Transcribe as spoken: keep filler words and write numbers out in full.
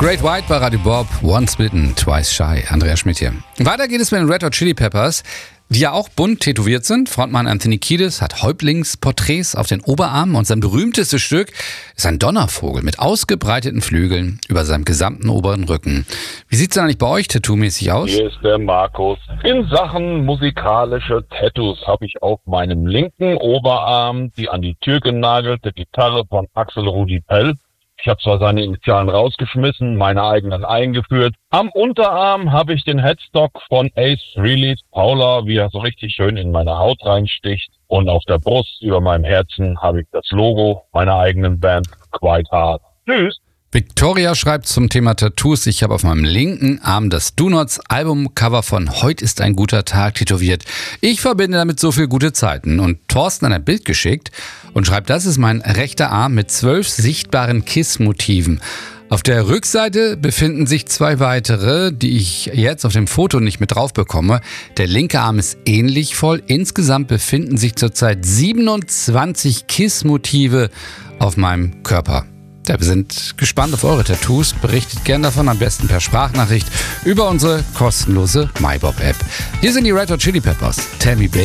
Great White bei Radio Bob, Once Bitten, Twice Shy. Andreas Schmidt hier. Weiter geht es mit den Red Hot Chili Peppers, die ja auch bunt tätowiert sind. Frontmann Anthony Kiedis hat Häuptlingsporträts auf den Oberarmen und sein berühmtestes Stück ist ein Donnervogel mit ausgebreiteten Flügeln über seinem gesamten oberen Rücken. Wie sieht's denn eigentlich bei euch tattoo-mäßig aus? Hier ist der Markus. In Sachen musikalische Tattoos habe ich auf meinem linken Oberarm die an die Tür genagelte Gitarre von Axel Rudi Pell. Ich habe zwar seine Initialen rausgeschmissen, meine eigenen eingeführt. Am Unterarm habe ich den Headstock von Ace Frehley's Paula, wie er so richtig schön in meine Haut reinsticht. Und auf der Brust über meinem Herzen habe ich das Logo meiner eigenen Band Quite Hard. Tschüss! Victoria schreibt zum Thema Tattoos, ich habe auf meinem linken Arm das Do Nots Albumcover von Heut ist ein guter Tag tätowiert. Ich verbinde damit so viel gute Zeiten. Und Thorsten hat ein Bild geschickt und schreibt, das ist mein rechter Arm mit zwölf sichtbaren Kiss-Motiven. Auf der Rückseite befinden sich zwei weitere, die ich jetzt auf dem Foto nicht mit drauf bekomme. Der linke Arm ist ähnlich voll. Insgesamt befinden sich zurzeit siebenundzwanzig Kiss-Motive auf meinem Körper. Ja, wir sind gespannt auf eure Tattoos. Berichtet gerne davon, am besten per Sprachnachricht über unsere kostenlose MyBob-App. Hier sind die Red Hot Chili Peppers. Tell me, baby.